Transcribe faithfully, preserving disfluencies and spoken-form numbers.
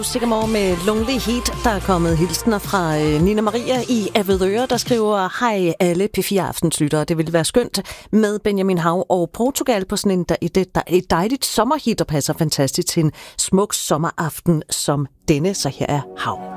Sikkert med Lonely Heat, der er kommet hilsener fra øh, Nina Maria i Avedøre, der skriver: Hej alle P fire Aftenslyttere. Det ville være skønt med Benjamin Hav og Portugal på sådan en, der, et, der, et dejligt sommerhit, der passer fantastisk til en smuk sommeraften som denne. Så her er Hav.